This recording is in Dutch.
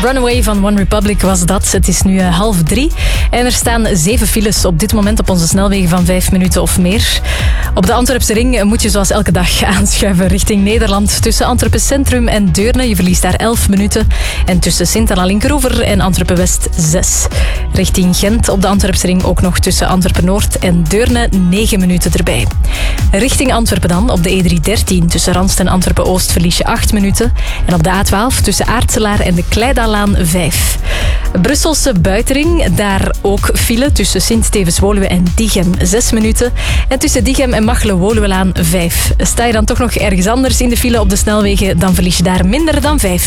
Runaway van One Republic was dat. Het is nu 2:30 en er staan 7 files op dit moment op onze snelwegen van 5 minuten of meer. Op de Antwerpse ring moet je zoals elke dag aanschuiven richting Nederland. Tussen Antwerpen Centrum en Deurne, je verliest daar 11 minuten. En tussen Sint-Anna-Linkeroever en Antwerpen-West 6. Richting Gent op de Antwerpse ring ook nog tussen Antwerpen-Noord en Deurne 9 minuten erbij. Richting Antwerpen dan op de E313 tussen Randst en Antwerpen-Oost verlies je 8 minuten. En op de A12 tussen Aartselaar en de Kleidaallaan 5. Brusselse buitenring, daar ook file tussen Sint-Stevens-Woluwe en Diegem 6 minuten. En tussen Diegem en Machelen-Woluwelaan 5. Sta je dan toch nog ergens anders in de file op de snelwegen, dan verlies je daar minder dan 5